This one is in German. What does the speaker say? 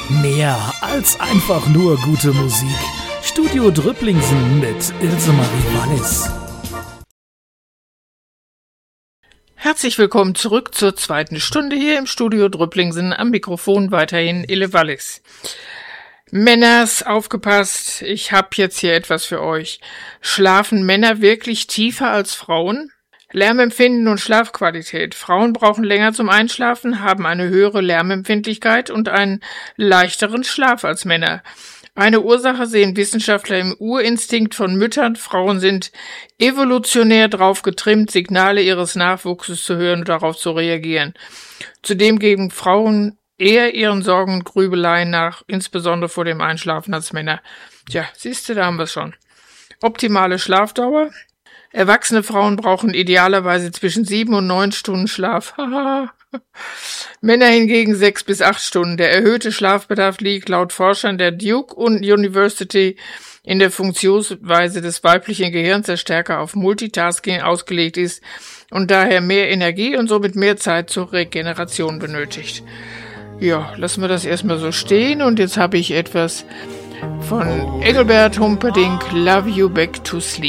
Mehr als einfach nur gute Musik. Studio Drüpplingsen mit Ilse Marie Wallis. Herzlich willkommen zurück zur zweiten Stunde hier im Studio Drüpplingsen. Am Mikrofon weiterhin Ille Wallis. Männers, aufgepasst, ich habe jetzt hier etwas für euch. Schlafen Männer wirklich tiefer als Frauen? Lärmempfinden und Schlafqualität. Frauen brauchen länger zum Einschlafen, haben eine höhere Lärmempfindlichkeit und einen leichteren Schlaf als Männer. Eine Ursache sehen Wissenschaftler im Urinstinkt von Müttern. Frauen sind evolutionär darauf getrimmt, Signale ihres Nachwuchses zu hören und darauf zu reagieren. Zudem geben Frauen eher ihren Sorgen und Grübeleien nach, insbesondere vor dem Einschlafen als Männer. Tja, siehste, da haben wir es schon. Optimale Schlafdauer. Erwachsene Frauen brauchen idealerweise zwischen 7 und 9 Stunden Schlaf. Männer hingegen 6 bis 8 Stunden. Der erhöhte Schlafbedarf liegt laut Forschern der Duke University in der Funktionsweise des weiblichen Gehirns, das stärker auf Multitasking ausgelegt ist und daher mehr Energie und somit mehr Zeit zur Regeneration benötigt. Ja, lassen wir das erstmal so stehen und jetzt habe ich etwas von Engelbert Humperdinck, Love You Back to Sleep.